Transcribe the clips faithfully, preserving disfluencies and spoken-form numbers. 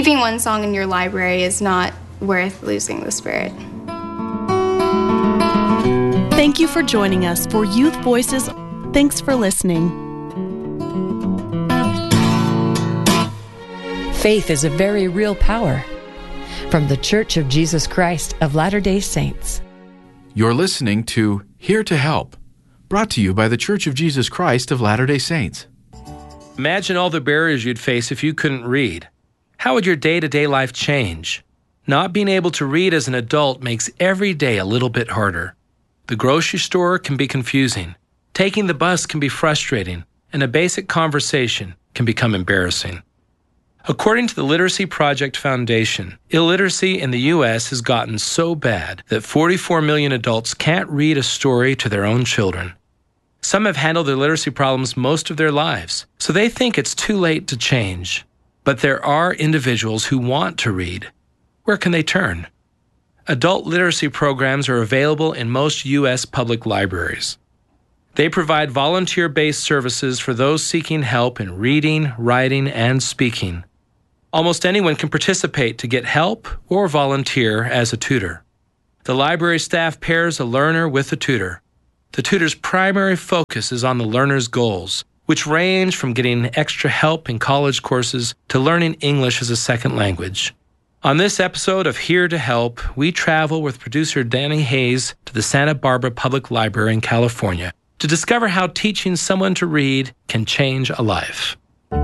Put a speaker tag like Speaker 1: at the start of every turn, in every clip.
Speaker 1: keeping one song in your library is not worth losing the spirit.
Speaker 2: Thank you for joining us for Youth Voices. Thanks for listening.
Speaker 3: Faith is a very real power. From the Church of Jesus Christ of Latter-day Saints.
Speaker 4: You're listening to Here to Help, brought to you by the Church of Jesus Christ of Latter-day Saints.
Speaker 5: Imagine all the barriers you'd face if you couldn't read. How would your day-to-day life change? Not being able to read as an adult makes every day a little bit harder. The grocery store can be confusing. Taking the bus can be frustrating, and a basic conversation can become embarrassing. According to the Literacy Project Foundation, illiteracy in the U S has gotten so bad that forty-four million adults can't read a story to their own children. Some have handled their literacy problems most of their lives, so they think it's too late to change. But there are individuals who want to read. Where can they turn? Adult literacy programs are available in most U S public libraries. They provide volunteer-based services for those seeking help in reading, writing, and speaking. Almost anyone can participate to get help or volunteer as a tutor. The library staff pairs a learner with a tutor. The tutor's primary focus is on the learner's goals, which range from getting extra help in college courses to learning English as a second language. On this episode of Here to Help, we travel with producer Danny Hayes to the Santa Barbara Public Library in California to discover how teaching someone to read can change a life.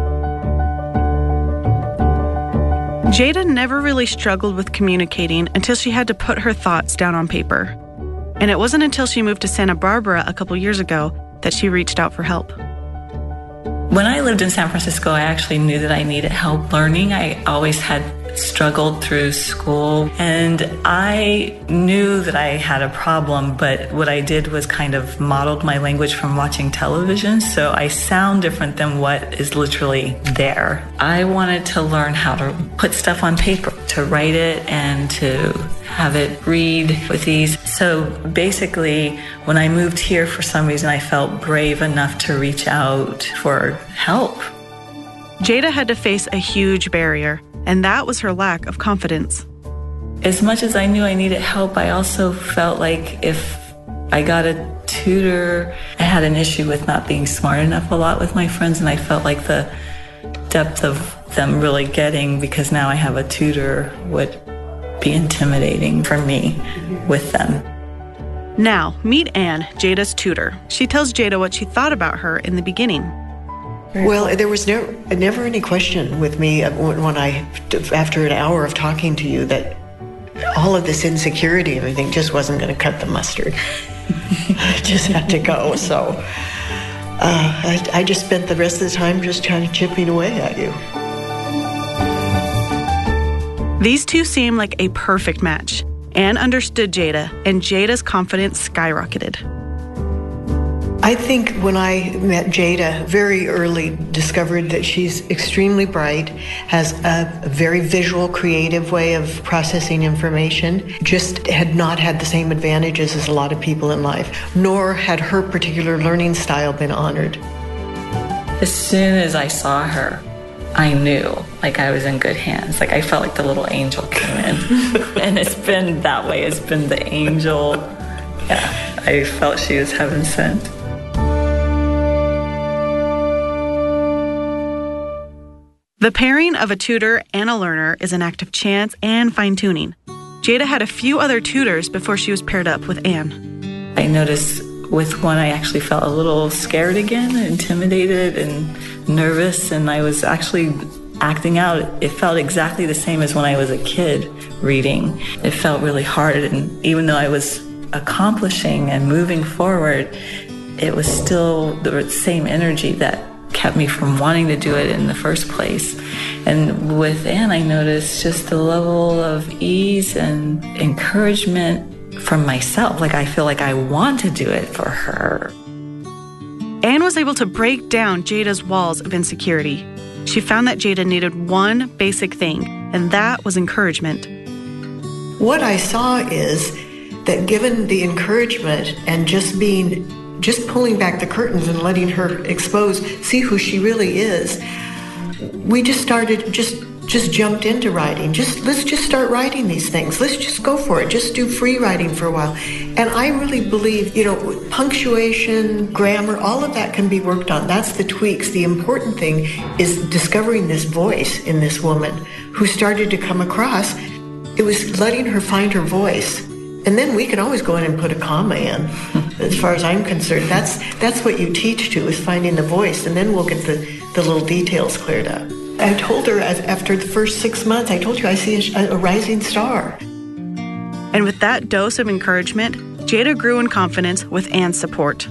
Speaker 2: Jada never really struggled with communicating until she had to put her thoughts down on paper. And it wasn't until she moved to Santa Barbara a couple years ago that she reached out for help.
Speaker 6: When I lived in San Francisco, I actually knew that I needed help learning. I always had struggled through school, and I knew that I had a problem, but what I did was kind of modeled my language from watching television, so I sound different than what is literally there. I wanted to learn how to put stuff on paper, to write it and to have it read with ease. So basically, when I moved here, for some reason, I felt brave enough to reach out for help.
Speaker 2: Jada had to face a huge barrier, and that was her lack of confidence.
Speaker 6: As much as I knew I needed help, I also felt like if I got a tutor, I had an issue with not being smart enough a lot with my friends, and I felt like the depth of them really getting, because now I have a tutor, would be intimidating for me with them.
Speaker 2: Now, meet Anne, Jada's tutor. She tells Jada what she thought about her in the beginning.
Speaker 7: Well, there was never, never any question with me when I, after an hour of talking to you, that all of this insecurity and everything just wasn't going to cut the mustard. I just had to go. So uh, I, I just spent the rest of the time just kind of chipping away at you.
Speaker 2: These two seemed like a perfect match. Anne understood Jada, and Jada's confidence skyrocketed.
Speaker 7: I think when I met Jada, very early discovered that she's extremely bright, has a very visual, creative way of processing information, just had not had the same advantages as a lot of people in life, nor had her particular learning style been honored.
Speaker 6: As soon as I saw her, I knew like I was in good hands. Like I felt like the little angel came in. And it's been that way. It's been the angel. Yeah, I felt she was heaven sent.
Speaker 2: The pairing of a tutor and a learner is an act of chance and fine-tuning. Jada had a few other tutors before she was paired up with Anne.
Speaker 6: I noticed with one I actually felt a little scared again, intimidated and nervous, and I was actually acting out. It felt exactly the same as when I was a kid reading. It felt really hard, and even though I was accomplishing and moving forward, it was still the same energy that kept me from wanting to do it in the first place. And with Anne, I noticed just the level of ease and encouragement from myself. Like I feel like I want to do it for her.
Speaker 2: Anne was able to break down Jada's walls of insecurity. She found that Jada needed one basic thing, and that was encouragement.
Speaker 7: What I saw is that given the encouragement and just being just pulling back the curtains and letting her expose, see who she really is, we just started, just just jumped into writing. Just let's just start writing these things. Let's just go for it. Just do free writing for a while. And I really believe, you know, punctuation, grammar, all of that can be worked on. That's the tweaks. The important thing is discovering this voice in this woman who started to come across. It was letting her find her voice. And then we can always go in and put a comma in. As far as I'm concerned, that's that's what you teach to, is finding the voice, and then we'll get the, the little details cleared up. I told her as, after the first six months, I told you I see a, a rising star.
Speaker 2: And with that dose of encouragement, Jada grew in confidence with Anne's support.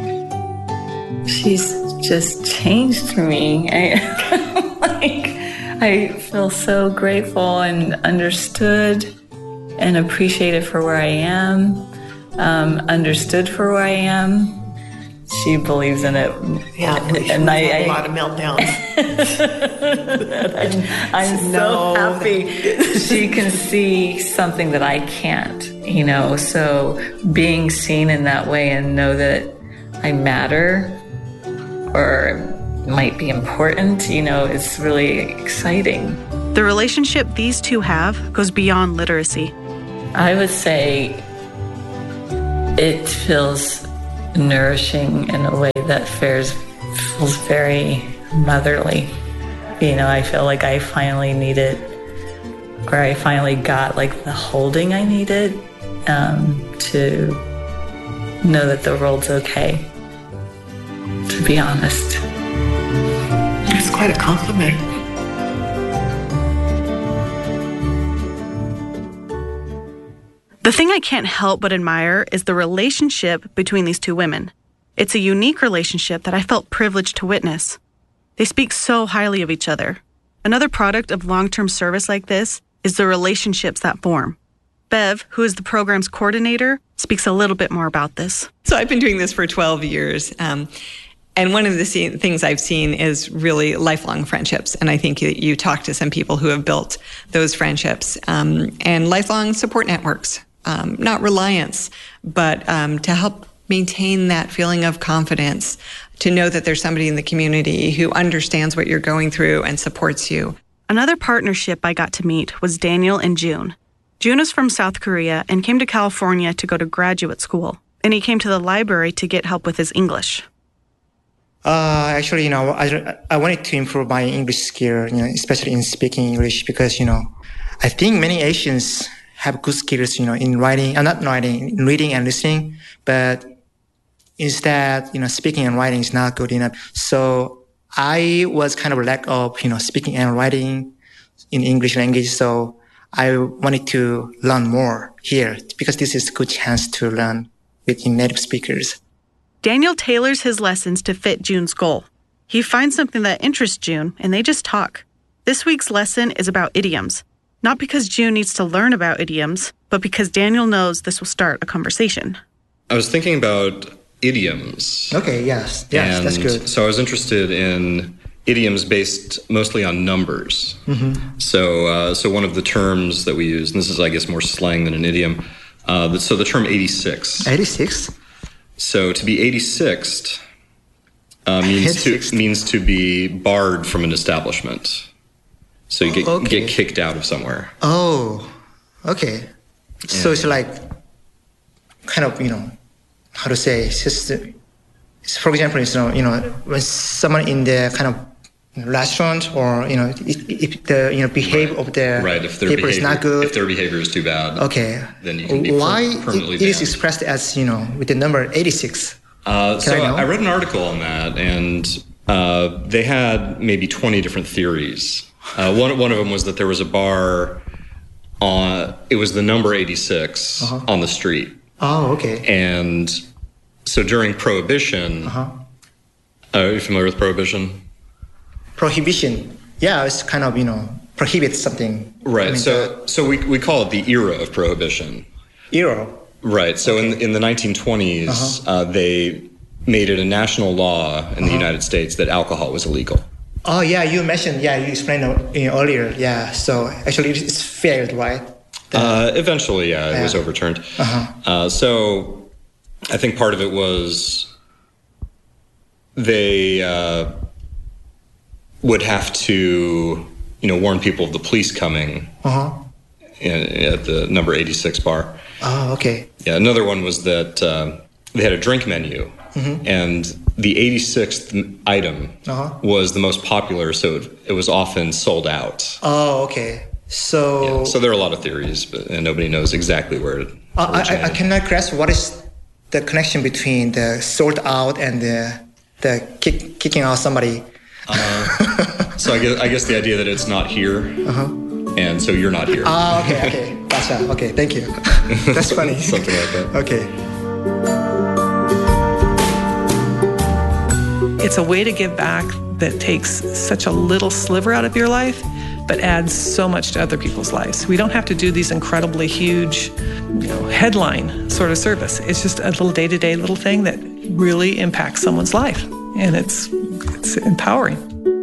Speaker 6: She's just changed me. I, like, I feel so grateful and understood and appreciated for where I am, um, understood for where I am. She believes in it.
Speaker 7: Yeah,
Speaker 6: and I,
Speaker 7: a
Speaker 6: I,
Speaker 7: lot of meltdowns.
Speaker 6: I'm, I'm
Speaker 7: No.
Speaker 6: so happy she can see something that I can't, you know, so being seen in that way and know that I matter or might be important, you know, it's really exciting.
Speaker 2: The relationship these two have goes beyond literacy.
Speaker 6: I would say it feels nourishing in a way that feels, feels very motherly. You know, I feel like I finally needed, or I finally got like the holding I needed um, to know that the world's okay, to be honest.
Speaker 7: It's quite a compliment.
Speaker 2: The thing I can't help but admire is the relationship between these two women. It's a unique relationship that I felt privileged to witness. They speak so highly of each other. Another product of long-term service like this is the relationships that form. Bev, who is the program's coordinator, speaks a little bit more about this.
Speaker 8: So I've been doing this for twelve years. Um, and one of the see- things I've seen is really lifelong friendships. And I think you, you talk to some people who have built those friendships um, and lifelong support networks. Um, not reliance, but um, to help maintain that feeling of confidence, to know that there's somebody in the community who understands what you're going through and supports you.
Speaker 2: Another partnership I got to meet was Daniel and June. June is from South Korea and came to California to go to graduate school, and he came to the library to get help with his English.
Speaker 9: Uh, actually, you know, I, I wanted to improve my English skill, you know, especially in speaking English, because, you know, I think many Asians have good skills, you know, in writing, uh, not writing, in reading and listening, but instead, you know, speaking and writing is not good enough. So I was kind of lack of, you know, speaking and writing in English language. So I wanted to learn more here because this is a good chance to learn with native speakers.
Speaker 2: Daniel tailors his lessons to fit June's goal. He finds something that interests June, and they just talk. This week's lesson is about idioms. Not because June needs to learn about idioms, but because Daniel knows this will start a conversation.
Speaker 10: I was thinking about idioms.
Speaker 9: Okay, yes, yes,
Speaker 10: and
Speaker 9: that's good.
Speaker 10: So I was interested in idioms based mostly on numbers.
Speaker 9: Mm-hmm.
Speaker 10: So, uh, so one of the terms that we use, and this is, I guess, more slang than an idiom. Uh, so the term eighty-six.
Speaker 9: eighty-six.
Speaker 10: So to be eighty-sixth uh, means to means to be barred from an establishment. So you get
Speaker 9: okay.
Speaker 10: get kicked out of somewhere.
Speaker 9: Oh, okay. So
Speaker 10: Yeah.
Speaker 9: it's like kind of, you know, how to say, it's just, it's, for example, it's, you know, you know, when someone in the kind of restaurant or, you know, if, if the, you know, behavior of the
Speaker 10: Right, if their
Speaker 9: people
Speaker 10: behavior
Speaker 9: is not good.
Speaker 10: if their behavior is too bad.
Speaker 9: Okay.
Speaker 10: Then you can be
Speaker 9: Why
Speaker 10: per- permanently
Speaker 9: it, it is
Speaker 10: banned.
Speaker 9: expressed as, you know, with the number eighty-six?
Speaker 10: Uh, so
Speaker 9: Can I know?
Speaker 10: I read an article on that, and uh, they had maybe twenty different theories. Uh, one one of them was that there was a bar on, it was the number eighty-six
Speaker 9: Uh-huh.
Speaker 10: on the street.
Speaker 9: Oh, okay.
Speaker 10: And so during Prohibition,
Speaker 9: Uh-huh.
Speaker 10: uh, are you familiar with Prohibition?
Speaker 9: Prohibition. Yeah, it's kind of, you know, prohibits something.
Speaker 10: Right.
Speaker 9: I mean,
Speaker 10: so so we we call it the era of Prohibition.
Speaker 9: the euro.
Speaker 10: Right. So in in the nineteen twenties,
Speaker 9: Uh-huh.
Speaker 10: uh, they made it a national law in the
Speaker 9: Uh-huh.
Speaker 10: United States that alcohol was illegal.
Speaker 9: Oh, yeah, you mentioned, yeah, you explained uh, you know, earlier. Yeah, so actually it's failed, right? The-
Speaker 10: Uh, eventually, yeah, it was
Speaker 9: Yeah.
Speaker 10: overturned.
Speaker 9: Uh-huh.
Speaker 10: Uh, so I think part of it was they uh, would have to, you know, warn people of the police coming
Speaker 9: Uh-huh.
Speaker 10: in, at the number eighty-six bar.
Speaker 9: Oh, okay.
Speaker 10: Yeah, another one was that uh, they had a drink menu,
Speaker 9: Mm-hmm.
Speaker 10: and the eighty-sixth item
Speaker 9: Uh-huh.
Speaker 10: was the most popular, so it, it was often sold out.
Speaker 9: Oh, okay. So,
Speaker 10: Yeah, so there are a lot of theories, but and nobody knows exactly where it
Speaker 9: uh, I, I, I
Speaker 10: originated.
Speaker 9: cannot grasp what is the connection between the sold out and the the kick, kicking out somebody.
Speaker 10: Uh, so I guess I guess the idea that it's not here,
Speaker 9: Uh-huh.
Speaker 10: and so you're not here.
Speaker 9: Ah, okay, okay. Gotcha. Okay, thank you. That's funny.
Speaker 10: Something like that.
Speaker 9: Okay.
Speaker 11: It's a way to give back that takes such a little sliver out of your life, but adds so much to other people's lives. We don't have to do these incredibly huge, you know, headline sort of service. It's just a little day-to-day little thing that really impacts someone's life, and it's it's empowering.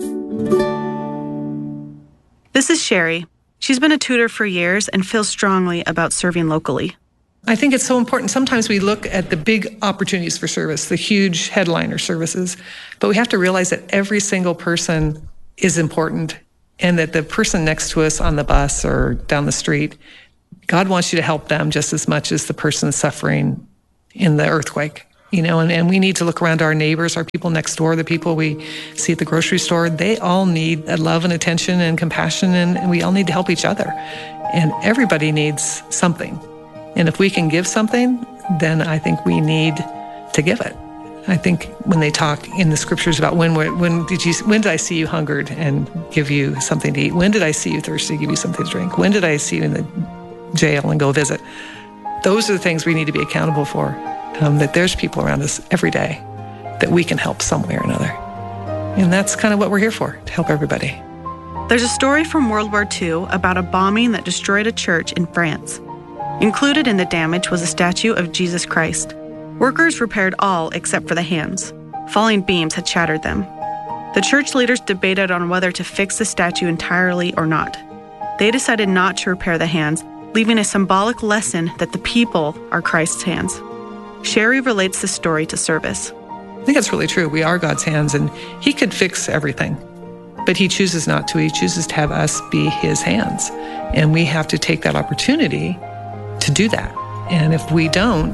Speaker 2: This is Sherry. She's been a tutor for years and feels strongly about serving locally.
Speaker 11: I think it's so important. Sometimes we look at the big opportunities for service, the huge headliner services, but we have to realize that every single person is important, and that the person next to us on the bus or down the street, God wants you to help them just as much as the person suffering in the earthquake. You know, and, and we need to look around our neighbors, our people next door, the people we see at the grocery store. They all need love and attention and compassion, and, and we all need to help each other. And everybody needs something. And if we can give something, then I think we need to give it. I think when they talk in the scriptures about when when did you when did I see you hungered and give you something to eat? When did I see you thirsty, give you something to drink? When did I see you in the jail and go visit? Those are the things we need to be accountable for. Um, that there's people around us every day that we can help some way or another. And that's kind of what we're here for, to help everybody.
Speaker 2: There's a story from World War Two about a bombing that destroyed a church in France. Included in the damage was a statue of Jesus Christ. Workers repaired all except for the hands. Falling beams had shattered them. The church leaders debated on whether to fix the statue entirely or not. They decided not to repair the hands, leaving a symbolic lesson that the people are Christ's hands. Sherry relates the story to service.
Speaker 11: I think that's really true. We are God's hands, and He could fix everything, but He chooses not to. He chooses to have us be His hands, and we have to take that opportunity to do that. And if we don't,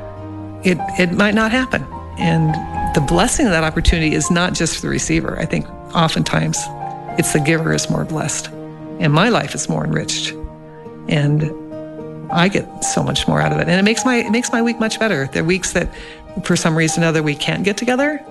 Speaker 11: it it might not happen. And the blessing of that opportunity is not just for the receiver. I think oftentimes it's the giver is more blessed, and my life is more enriched, and I get so much more out of it. And it makes my it makes my week much better. There are weeks that for some reason or other we can't get together.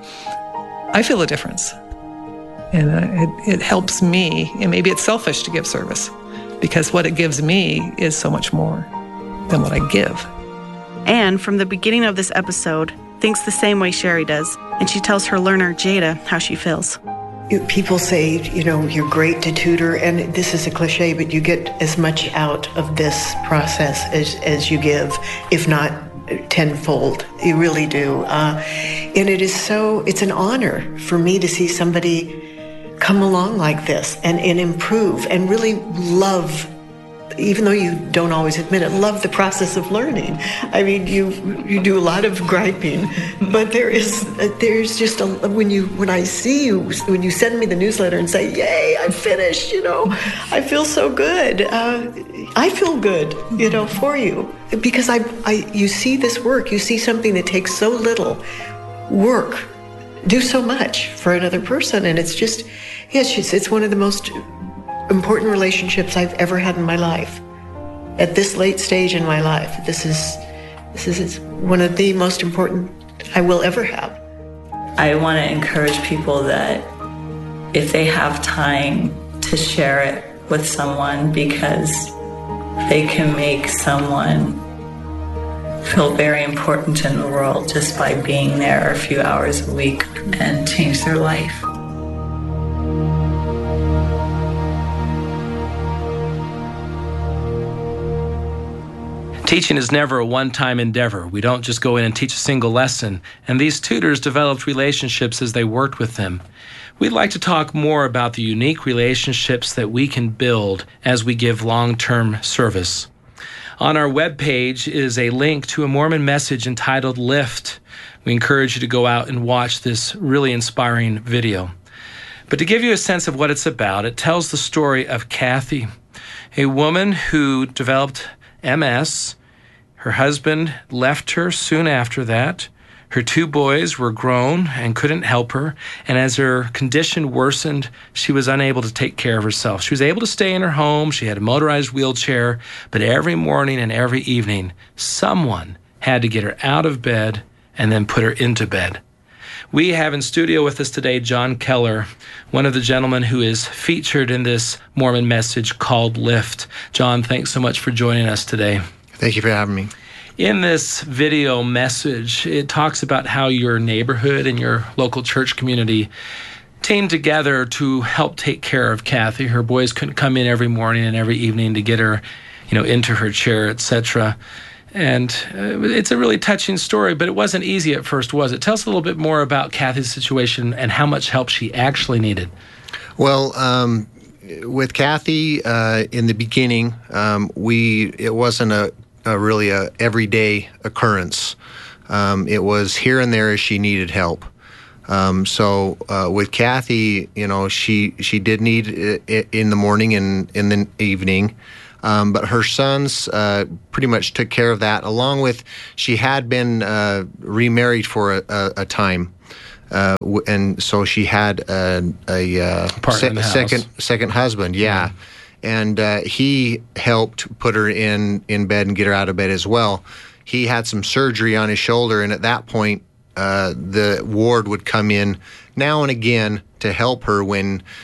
Speaker 11: I feel a difference, and uh, it, it helps me. And maybe it's selfish to give service, because what it gives me is so much more than what I give.
Speaker 2: Anne, from the beginning of this episode, thinks the same way Sherry does, and she tells her learner, Jada, how she feels.
Speaker 7: People say, you know, you're great to tutor, and this is a cliche, but you get as much out of this process as, as you give, if not tenfold. You really do. Uh, and it is so, it's an honor for me to see somebody come along like this and, and improve and really love, even though you don't always admit it, love the process of learning. I mean, you you do a lot of griping, but there is there's just a when you when I see you when you send me the newsletter and say, "Yay, I finished," you know, I feel so good. Uh, I feel good, you know, for you, because I I you see this work, you see something that takes so little work, do so much for another person, and it's just yes, it's, it's one of the most important relationships I've ever had in my life. At this late stage in my life, this is this is one of the most important I will ever have.
Speaker 6: I want to encourage people that if they have time to share it with someone, because they can make someone feel very important in the world just by being there a few hours a week and change their life.
Speaker 5: Teaching is never a one-time endeavor. We don't just go in and teach a single lesson, and these tutors developed relationships as they worked with them. We'd like to talk more about the unique relationships that we can build as we give long-term service. On our webpage is a link to a Mormon message entitled Lift. We encourage you to go out and watch this really inspiring video. But to give you a sense of what it's about, it tells the story of Kathy, a woman who developed M S. Her husband left her soon after that. Her two boys were grown and couldn't help her, and as her condition worsened, she was unable to take care of herself. She was able to stay in her home. She had a motorized wheelchair, but every morning and every evening, someone had to get her out of bed and then put her into bed. We have in studio with us today John Keller, one of the gentlemen who is featured in this Mormon message called Lift. John, thanks so much for joining us today.
Speaker 12: Thank you for having me.
Speaker 5: In this video message, it talks about how your neighborhood and your local church community teamed together to help take care of Kathy. Her boys couldn't come in every morning and every evening to get her, you know, into her chair, et cetera. And uh, it's a really touching story, but it wasn't easy at first, was it? Tell us a little bit more about Kathy's situation and how much help she actually needed.
Speaker 12: Well, um, with Kathy, uh, in the beginning, um, we it wasn't a Uh, really a everyday occurrence. Um, it was here and there as she needed help. Um, so uh, with Kathy, you know, she she did need it in the morning and in the evening, um, but her sons uh, pretty much took care of that. Along with, she had been uh, remarried for a, a, a time, uh, and so she had a, a, uh, se- a second second husband. Yeah. Mm-hmm. And uh, he helped put her in, in bed and get her out of bed as well. He had some surgery on his shoulder, and at that point, uh, the ward would come in now and again to help her when